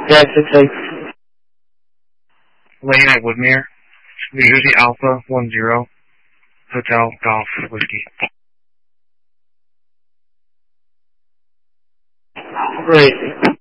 Yeah, 6-8. Lane at Woodmere. New Jersey Alpha 10. Hotel Golf Whiskey. Great.